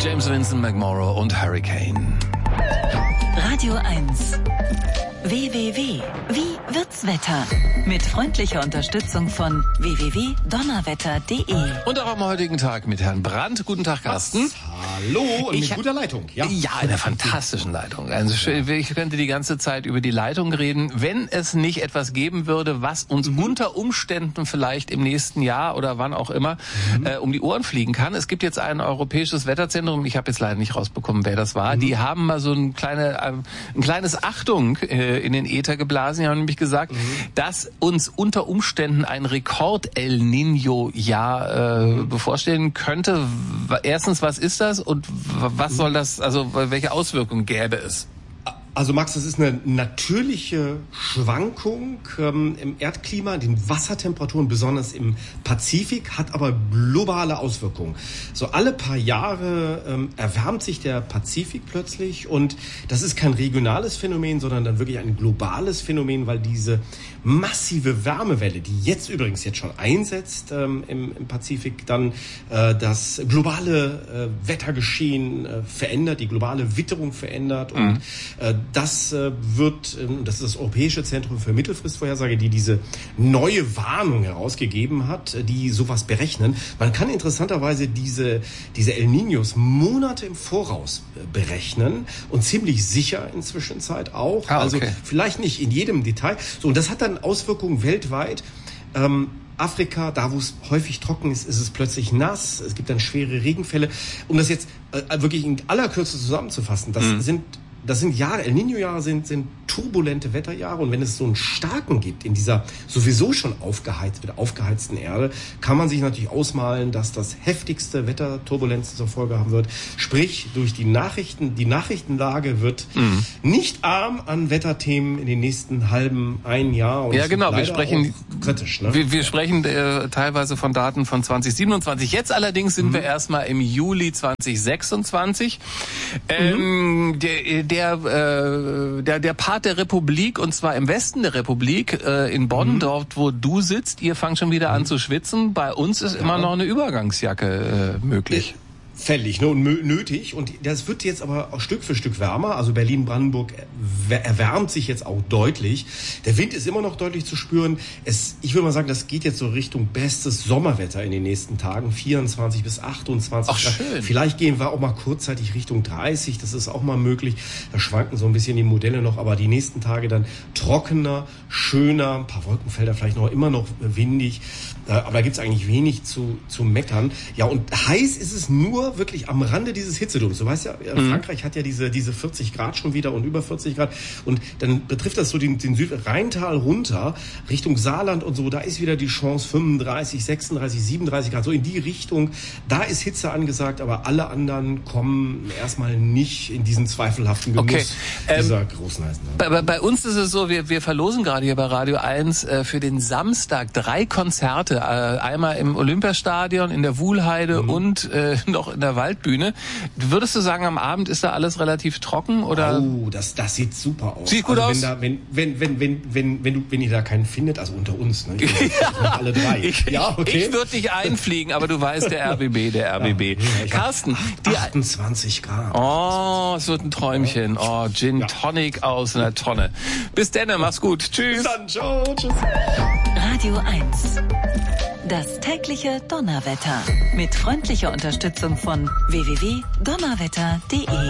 James Vincent McMorrow und Hurricane. Radio 1. WWW. Wie wird's Wetter? Mit freundlicher Unterstützung von www.donnerwetter.de. Und auch am heutigen Tag mit Herrn Brandt. Guten Tag, Carsten. Hallo und mit guter Leitung. Ja, einer fantastischen Leitung. Also ich könnte die ganze Zeit über die Leitung reden, wenn es nicht etwas geben würde, was uns unter Umständen vielleicht im nächsten Jahr oder wann auch immer um die Ohren fliegen kann. Es gibt jetzt ein europäisches Wetterzentrum, ich habe jetzt leider nicht rausbekommen, wer das war. Die haben mal so ein kleines Achtung in den Äther geblasen. Die haben nämlich gesagt, dass uns unter Umständen ein Rekord-El Niño-Jahr bevorstehen könnte. Erstens, was ist das und was soll das, also welche Auswirkungen gäbe es? Also Max, das ist eine natürliche Schwankung im Erdklima, den Wassertemperaturen, besonders im Pazifik, hat aber globale Auswirkungen. So alle paar Jahre erwärmt sich der Pazifik plötzlich und das ist kein regionales Phänomen, sondern dann wirklich ein globales Phänomen, weil diese massive Wärmewelle, die jetzt schon einsetzt im Pazifik, dann das globale Wettergeschehen verändert, die globale Witterung verändert und das ist das Europäische Zentrum für Mittelfristvorhersage, die diese neue Warnung herausgegeben hat, die sowas berechnen. Man kann interessanterweise diese El Niños Monate im Voraus berechnen und ziemlich sicher inzwischen auch. Okay. Also vielleicht nicht in jedem Detail. So, und das hat dann Auswirkungen weltweit. Afrika, da wo es häufig trocken ist, ist es plötzlich nass. Es gibt dann schwere Regenfälle. Um das jetzt wirklich in aller Kürze zusammenzufassen, das sind Jahre, El Niño-Jahre sind turbulente Wetterjahre und wenn es so einen starken gibt in dieser sowieso schon aufgeheizten Erde, kann man sich natürlich ausmalen, dass das heftigste Wetterturbulenzen zur Folge haben wird. Sprich, durch die Nachrichtenlage wird nicht arm an Wetterthemen in den nächsten ein Jahr. Und ja, genau, wir sprechen kritisch. Ne? Wir sprechen teilweise von Daten von 2027. Jetzt allerdings sind wir erstmal im Juli 2026. Der Part der Republik, und zwar im Westen der Republik, in Bonn, dort wo du sitzt, ihr fangt schon wieder an zu schwitzen. Bei uns ist immer noch eine Übergangsjacke möglich. Fällig, ne, und nötig. Und das wird jetzt aber auch Stück für Stück wärmer. Also Berlin-Brandenburg erwärmt sich jetzt auch deutlich. Der Wind ist immer noch deutlich zu spüren. Ich würde mal sagen, das geht jetzt so Richtung bestes Sommerwetter in den nächsten Tagen. 24 bis 28 Ach, Grad. schön. Vielleicht gehen wir auch mal kurzzeitig Richtung 30. Das ist auch mal möglich. Da schwanken so ein bisschen die Modelle noch. Aber die nächsten Tage dann trockener, schöner. Ein paar Wolkenfelder vielleicht noch, immer noch windig. Aber da gibt's eigentlich wenig zu meckern. Ja, und heiß ist es nur wirklich am Rande dieses Hitzedoms. Du weißt ja, Frankreich hat ja diese 40 Grad schon wieder und über 40 Grad. Und dann betrifft das so den Süd-Rheintal runter, Richtung Saarland und so. Da ist wieder die Chance 35, 36, 37 Grad. So in die Richtung. Da ist Hitze angesagt, aber alle anderen kommen erstmal nicht in diesen zweifelhaften Genuss dieser großen heißen. Bei uns ist es so, wir verlosen gerade hier bei Radio 1 für den Samstag 3 Konzerte. Einmal im Olympiastadion, in der Wuhlheide und noch in der Waldbühne. Würdest du sagen, am Abend ist da alles relativ trocken oder? Oh, das sieht super aus. Sieht gut aus. Wenn ihr da keinen findet, also unter uns, ne? Alle drei. Ich würde dich einfliegen, aber du weißt, der RBB. Ja, Carsten, die 28 Grad. Oh, es wird ein Träumchen. Oh, Gin Tonic aus einer Tonne. Bis dann, mach's gut. Tschüss. Bis dann, ciao, tschüss. Radio 1. Das tägliche Donnerwetter. Mit freundlicher Unterstützung von www.donnerwetter.de.